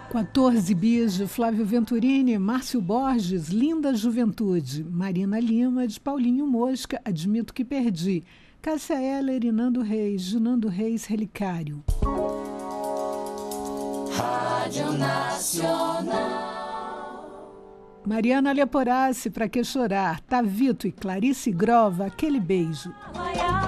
14 bis de Flávio Venturini, Márcio Borges, Linda Juventude, Marina Lima, de Paulinho Mosca, Admito que Perdi, Cássia Eller e Nando Reis, Relicário. Rádio Nacional. Mariana Leporassi, Pra Que Chorar, Tavito e Clarice Grova, Aquele Beijo.